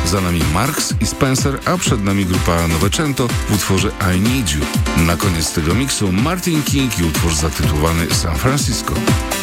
Za nami Marks i Spencer, a przed nami grupa Novecento w utworze I Need You. Na koniec tego miksu Martin King i utwór zatytułowany San Francisco.